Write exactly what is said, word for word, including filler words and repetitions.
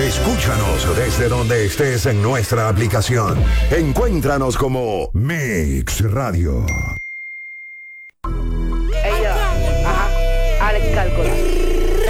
Escúchanos desde donde estés en nuestra aplicación. Encuéntranos como Mix Radio. Ella, ajá, Alex Cálculo.